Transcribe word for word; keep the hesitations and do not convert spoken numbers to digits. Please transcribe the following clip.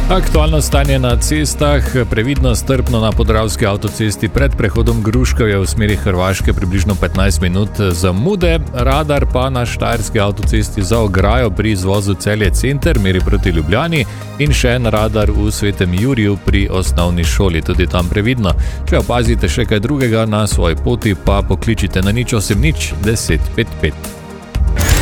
Aktualno stanje na cestah, previdno strpno na podravski avtocesti pred prehodom Gruškovje v smeri Hrvaške približno petnajst minut zamude, radar pa na štajerski avtocesti za ograjo pri izvozu Celje center, meri proti Ljubljani in še en radar v Svetem Juriju pri osnovni šoli, tudi tam previdno. Če opazite še kaj drugega na svoji poti, pa pokličite na nič osem nič deset pet pet.